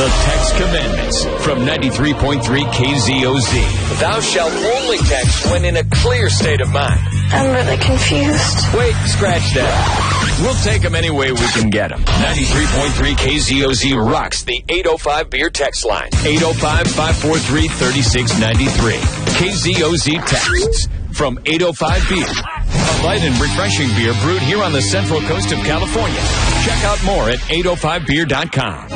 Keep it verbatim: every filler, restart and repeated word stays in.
The Text Commandments from ninety-three point three K Z O Z. Thou shalt only text when in a clear state of mind. I'm really confused. Wait, scratch that. We'll take them any way we can get them. ninety-three point three K Z O Z rocks the eight oh five beer text line. eight oh five, five four three, three six nine three. K Z O Z texts from eight oh five Beer. A light and refreshing beer brewed here on the central coast of California. Check out more at eight oh five beer dot com.